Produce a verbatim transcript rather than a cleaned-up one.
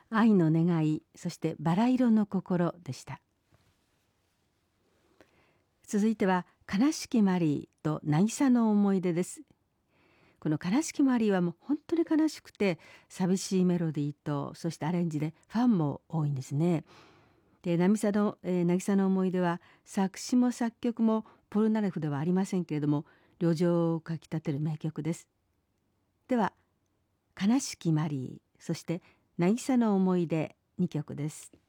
愛の願い、そしてバラ色の心でした。続いては悲しきマリーと渚の思い出です。この悲しきマリーはもう本当に悲しくて、寂しいメロディーとそしてアレンジでファンも多いんですね。で渚の、えー、渚の思い出は作詞も作曲もポルナレフではありませんけれども、旅情をかきたてる名曲です。では悲しきマリー、そして渚の思い出、にきょくです。